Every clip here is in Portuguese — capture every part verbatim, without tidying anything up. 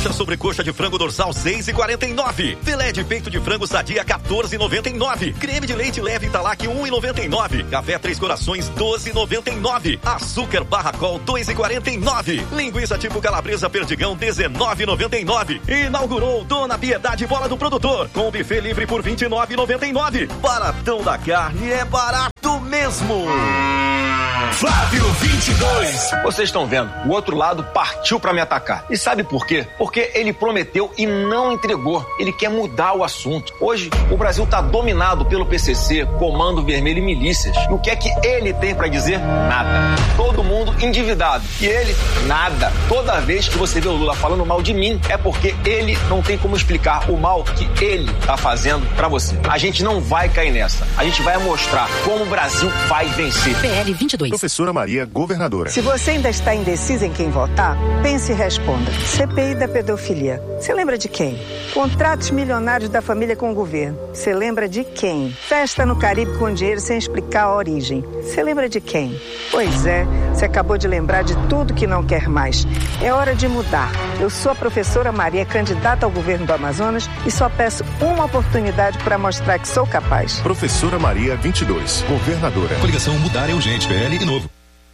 Coxa sobre coxa de frango dorsal seis e quarenta e nove. Filé de peito de frango sadia quatorze e noventa e nove. Creme de leite leve Italac um e noventa e nove. Café Três Corações doze e noventa e nove. Açúcar Barracol dois e quarenta e nove. Linguiça tipo calabresa Perdigão dezenove e noventa e nove. Inaugurou Dona Piedade Bola do Produtor com buffet livre por vinte e nove e noventa e nove. Baratão da carne é barato mesmo. Flávio vinte e dois. Vocês estão vendo, o outro lado partiu pra me atacar. E sabe por quê? Porque ele prometeu e não entregou. Ele quer mudar o assunto. Hoje, o Brasil tá dominado pelo P C C, Comando Vermelho e milícias. E o que é que ele tem pra dizer? Nada. Todo mundo endividado. E ele, nada. Toda vez que você vê o Lula falando mal de mim, é porque ele não tem como explicar o mal que ele tá fazendo pra você. A gente não vai cair nessa. A gente vai mostrar como o Brasil vai vencer. P L vinte e dois. Professora Maria, governadora. Se você ainda está indeciso em quem votar, pense e responda. C P I da pedofilia. Você lembra de quem? Contratos milionários da família com o governo. Você lembra de quem? Festa no Caribe com dinheiro sem explicar a origem. Você lembra de quem? Pois é, você acabou de lembrar de tudo que não quer mais. É hora de mudar. Eu sou a professora Maria, candidata ao governo do Amazonas, e só peço uma oportunidade para mostrar que sou capaz. Professora Maria, vinte e dois, governadora. Coligação Mudar é Urgente, P L e Novo.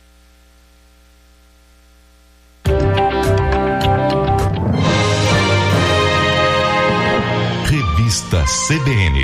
Revista C B N.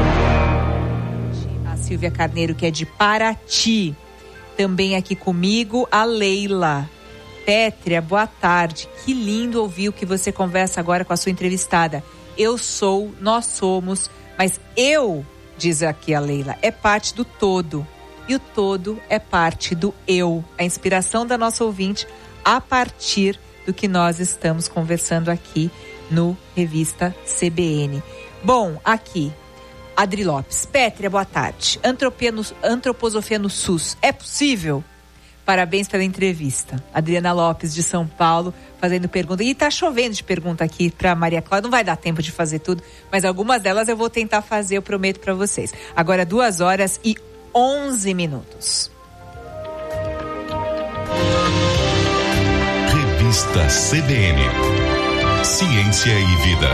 A Silvia Carneiro, que é de Paraty. Também aqui comigo, a Leila. Pétria, boa tarde. Que lindo ouvir o que você conversa agora com a sua entrevistada. Eu sou, nós somos, mas eu, diz aqui a Leila, é parte do todo. E o todo é parte do eu. A inspiração da nossa ouvinte a partir do que nós estamos conversando aqui no Revista C B N. Bom, aqui, Adri Lopes. Pétria, boa tarde. Antropia no, antroposofia no SUS, é possível? Parabéns pela entrevista. Adriana Lopes, de São Paulo, fazendo pergunta. E tá chovendo de pergunta aqui para Maria Cláudia. Não vai dar tempo de fazer tudo, mas algumas delas eu vou tentar fazer, eu prometo para vocês. Agora, duas horas e onze minutos. Revista C B N. Ciência e Vida.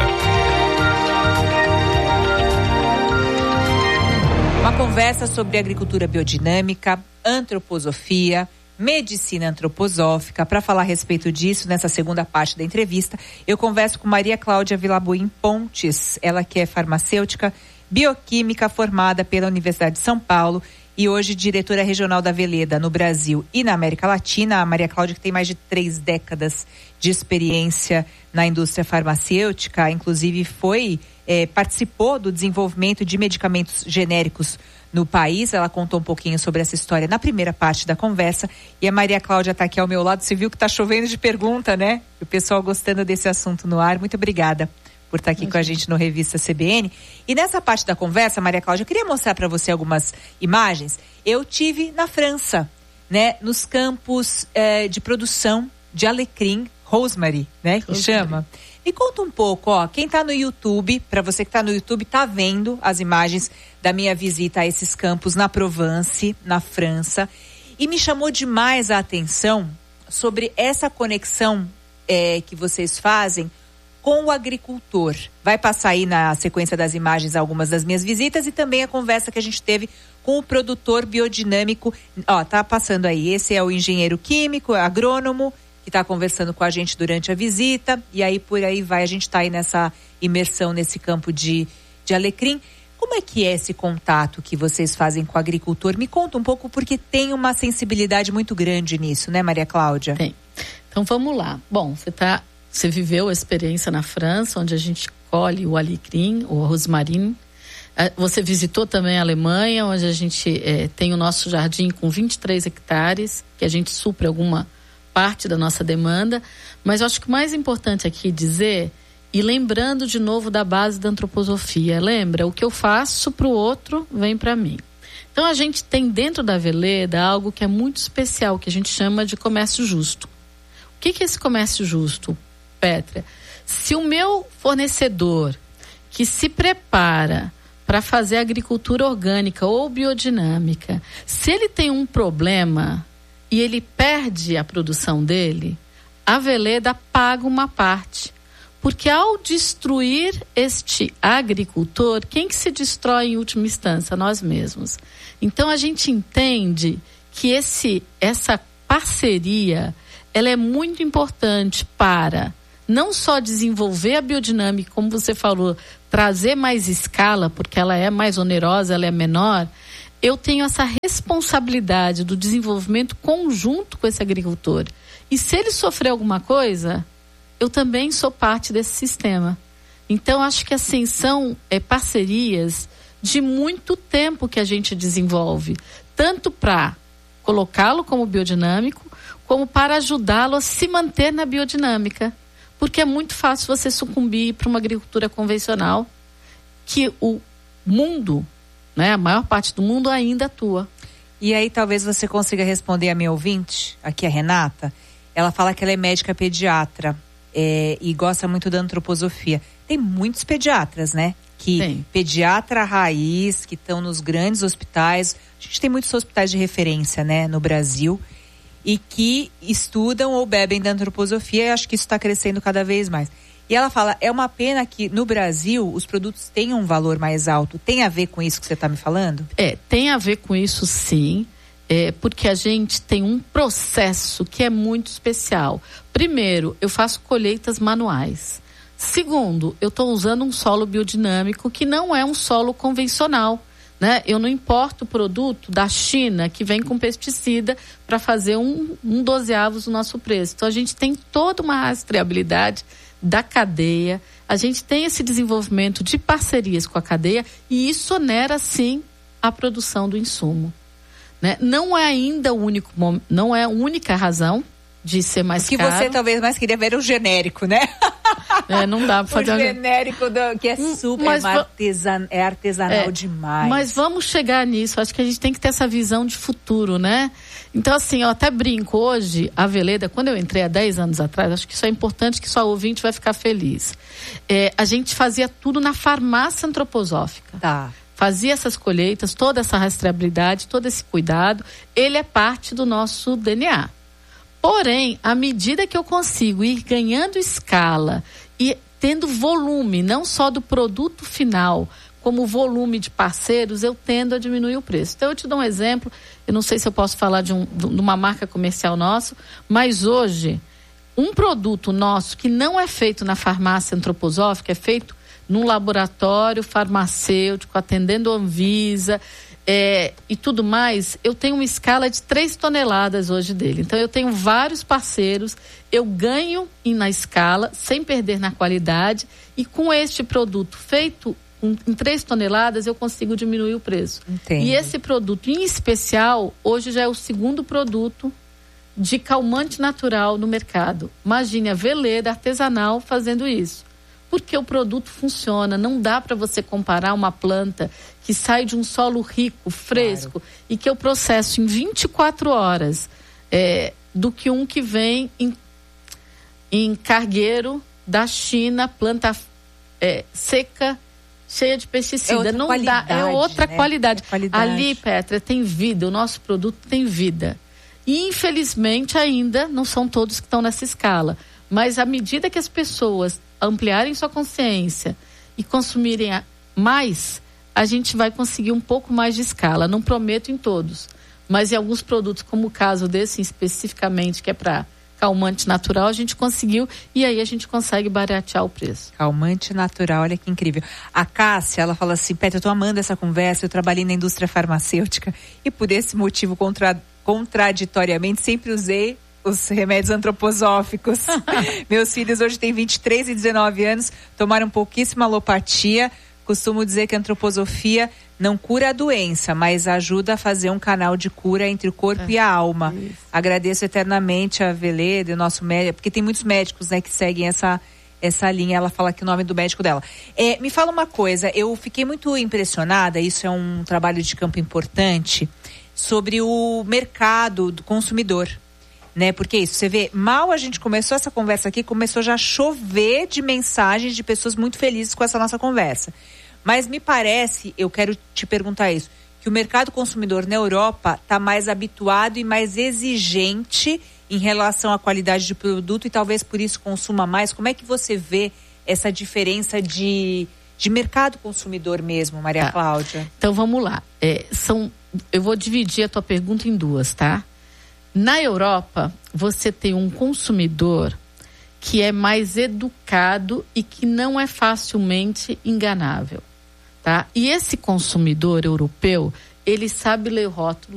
Uma conversa sobre agricultura biodinâmica, antroposofia, medicina antroposófica. Para falar a respeito disso, nessa segunda parte da entrevista, eu converso com Maria Cláudia Vilaboim Pontes, ela que é farmacêutica, bioquímica formada pela Universidade de São Paulo e hoje diretora regional da Veleda no Brasil e na América Latina. A Maria Cláudia, que tem mais de três décadas de experiência na indústria farmacêutica, inclusive foi, eh, participou do desenvolvimento de medicamentos genéricos no país. Ela contou um pouquinho sobre essa história na primeira parte da conversa. E a Maria Cláudia está aqui ao meu lado. Você viu que está chovendo de pergunta, né? O pessoal gostando desse assunto no ar. Muito obrigada por estar aqui Imagina. com a gente no Revista C B N. E nessa parte da conversa, Maria Cláudia, eu queria mostrar para você algumas imagens. Eu tive na França, né? Nos campos eh, de produção de alecrim, rosemary, né? Que chama. Me conta um pouco, ó, quem tá no YouTube, para você que tá no YouTube, tá vendo as imagens da minha visita a esses campos na Provence, na França, e me chamou demais a atenção sobre essa conexão é, que vocês fazem com o agricultor. Vai passar aí na sequência das imagens algumas das minhas visitas e também a conversa que a gente teve com o produtor biodinâmico. Ó, tá passando aí, esse é o engenheiro químico, agrônomo, que está conversando com a gente durante a visita, e aí por aí vai, a gente está aí nessa imersão nesse campo de, de alecrim. Como é que é esse contato que vocês fazem com o agricultor? Me conta um pouco, porque tem uma sensibilidade muito grande nisso, né, Maria Cláudia? Tem. Então vamos lá. Bom, você tá, você viveu a experiência na França, onde a gente colhe o alecrim, o rosmarin. Você visitou também a Alemanha, onde a gente é, tem o nosso jardim com vinte e três hectares, que a gente supre alguma parte da nossa demanda, mas eu acho que o mais importante aqui dizer, e lembrando de novo da base da antroposofia, lembra? O que eu faço para o outro vem para mim. Então a gente tem dentro da Veleda algo que é muito especial, que a gente chama de comércio justo. O que que é esse comércio justo, Pétria? Se o meu fornecedor que se prepara para fazer agricultura orgânica ou biodinâmica, se ele tem um problema e ele perde a produção dele, a Veleda paga uma parte. Porque ao destruir este agricultor, quem que se destrói em última instância? Nós mesmos. Então a gente entende que esse, essa parceria, ela é muito importante para não só desenvolver a biodinâmica, como você falou, trazer mais escala, porque ela é mais onerosa, ela é menor. Eu tenho essa responsabilidade do desenvolvimento conjunto com esse agricultor. E se ele sofrer alguma coisa, eu também sou parte desse sistema. Então, acho que assim, são é, parcerias de muito tempo que a gente desenvolve, tanto para colocá-lo como biodinâmico, como para ajudá-lo a se manter na biodinâmica. Porque é muito fácil você sucumbir para uma agricultura convencional que o mundo, né, a maior parte do mundo ainda atua. E aí talvez você consiga responder a minha ouvinte, aqui a Renata. Ela fala que ela é médica pediatra é, e gosta muito da antroposofia. Tem muitos pediatras, né? Que tem. Pediatra raiz, que estão nos grandes hospitais. A gente tem muitos hospitais de referência, né, no Brasil, e que estudam ou bebem da antroposofia, e acho que isso está crescendo cada vez mais. E ela fala, é uma pena que no Brasil os produtos tenham um valor mais alto. Tem a ver com isso que você está me falando? É, tem a ver com isso sim, é, porque a gente tem um processo que é muito especial. Primeiro, eu faço colheitas manuais. Segundo, eu estou usando um solo biodinâmico que não é um solo convencional. Né? Eu não importo o produto da China que vem com pesticida para fazer um, um dozeavos do nosso preço. Então a gente tem toda uma rastreabilidade da cadeia, a gente tem esse desenvolvimento de parcerias com a cadeia e isso onera sim a produção do insumo. Né? Não é ainda o único, não é a única razão de ser mais caro. O que caro. você talvez mais queria ver era o genérico, né? É, não dá pra fazer o genérico do, que é super mas, é artesan, é artesanal é, demais. Mas vamos chegar nisso. Acho que a gente tem que ter essa visão de futuro, né? Então, assim, eu até brinco hoje, a Veleda, quando eu entrei há dez anos atrás, acho que isso é importante, que sua ouvinte vai ficar feliz. É, a gente fazia tudo na farmácia antroposófica. Tá. Fazia essas colheitas, toda essa rastreabilidade, todo esse cuidado. Ele é parte do nosso D N A. Porém, à medida que eu consigo ir ganhando escala e tendo volume, não só do produto final, como volume de parceiros, eu tendo a diminuir o preço. Então, eu te dou um exemplo, eu não sei se eu posso falar de, um, de uma marca comercial nossa, mas hoje, um produto nosso que não é feito na farmácia antroposófica, é feito num laboratório farmacêutico, atendendo a Anvisa, É, e tudo mais, eu tenho uma escala de três toneladas hoje dele. Então, eu tenho vários parceiros, eu ganho na escala, sem perder na qualidade, e com este produto feito em, em três toneladas, eu consigo diminuir o preço. Entendo. E esse produto, em especial, hoje já é o segundo produto de calmante natural no mercado. Imagine a Veleda artesanal fazendo isso. Porque o produto funciona, não dá para você comparar uma planta que sai de um solo rico, fresco, claro, e que eu processo em vinte e quatro horas, é, do que um que vem em, em cargueiro da China, planta é, seca, cheia de pesticida. É não dá, é outra né? qualidade. É qualidade. Ali, Petra, tem vida, o nosso produto tem vida. E infelizmente ainda não são todos que estão nessa escala. Mas à medida que as pessoas ampliarem sua consciência e consumirem a, mais, a gente vai conseguir um pouco mais de escala. Não prometo em todos, mas em alguns produtos, como o caso desse especificamente, que é para calmante natural, a gente conseguiu e aí a gente consegue baratear o preço. Calmante natural, olha que incrível. A Cássia, ela fala assim, Petra, eu tô amando essa conversa, eu trabalhei na indústria farmacêutica e por esse motivo contra, contraditoriamente sempre usei os remédios antroposóficos. Meus filhos hoje têm vinte e três e dezenove anos, tomaram pouquíssima alopatia. Costumo dizer que a antroposofia não cura a doença, mas ajuda a fazer um canal de cura entre o corpo é, e a alma. Isso. Agradeço eternamente a Veleda, o nosso médico, porque tem muitos médicos, né, que seguem essa, essa linha. Ela fala aqui o nome do médico dela. É, me fala uma coisa, eu fiquei muito impressionada, isso é um trabalho de campo importante, sobre o mercado do consumidor. Né? Porque isso, você vê, mal a gente começou essa conversa aqui, começou já a chover de mensagens de pessoas muito felizes com essa nossa conversa. Mas me parece, eu quero te perguntar isso, que o mercado consumidor na Europa está mais habituado e mais exigente em relação à qualidade de produto e talvez por isso consuma mais. Como é que você vê essa diferença de, de mercado consumidor mesmo, Maria tá. Cláudia? Então vamos lá. É, são, eu vou dividir a tua pergunta em duas, tá? Na Europa, você tem um consumidor que é mais educado e que não é facilmente enganável, tá? E esse consumidor europeu, ele sabe ler o rótulo,